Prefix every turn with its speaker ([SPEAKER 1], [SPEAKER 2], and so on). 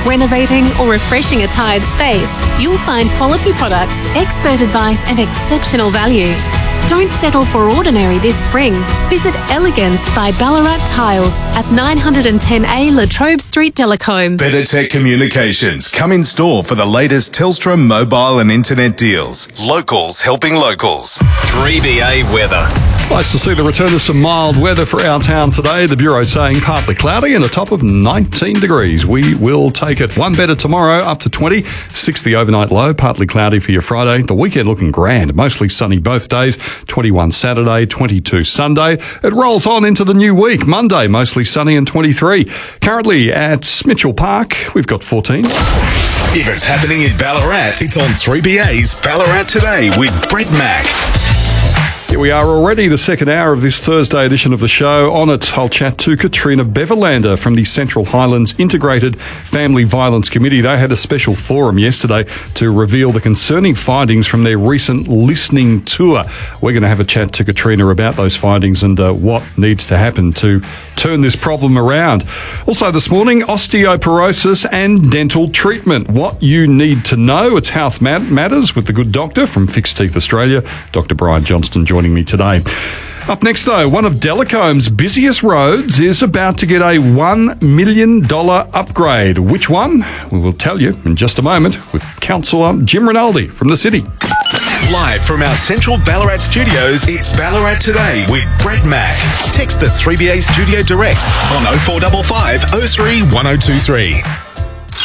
[SPEAKER 1] Renovating or refreshing a tired space, you'll find quality products, expert advice and exceptional value. Don't settle for ordinary this spring. Visit Elegance by Ballarat Tiles at 910A La Trobe Street, Delacombe.
[SPEAKER 2] Better Tech Communications. Come in store for the latest Telstra mobile and internet deals. Locals helping locals.
[SPEAKER 3] 3BA weather.
[SPEAKER 4] Nice to see the return of some mild weather for our town today. The Bureau saying partly cloudy and a top of 19 degrees. We will take it. One better tomorrow, up to 20. 6 the overnight low, partly cloudy for your Friday. The weekend looking grand, mostly sunny both days. 21 Saturday, 22 Sunday. It rolls on into the new week. Monday, mostly sunny and 23. Currently at Mitchell Park, we've got 14.
[SPEAKER 2] If it's happening in Ballarat, it's on 3BA's Ballarat Today with Brett Mack.
[SPEAKER 4] Here we are already, the second hour of this Thursday edition of the show. On it, I'll chat to Katrina Beverlander from the Central Highlands Integrated Family Violence Committee. They had a special forum yesterday to reveal the concerning findings from their recent listening tour. We're going to have a chat to Katrina about those findings and what needs to happen to turn this problem around. Also this morning, osteoporosis and dental treatment. What you need to know. It's Health Matters with the good doctor from Fixed Teeth Australia, Dr. Brian Johnston, joining me today. Up next, though, one of Delacombe's busiest roads is about to get a $1 million upgrade. Which one? We will tell you in just a moment with Councillor Jim Rinaldi from the city.
[SPEAKER 2] Live from our central Ballarat studios, it's Ballarat Today with Brett Mack. Text the 3BA Studio Direct on 0455 03 1023.